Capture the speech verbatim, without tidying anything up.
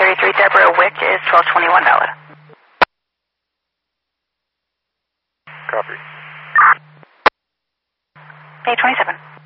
thirty-three Deborah Wick is twelve twenty-one valid. Copy. eight twenty-seven.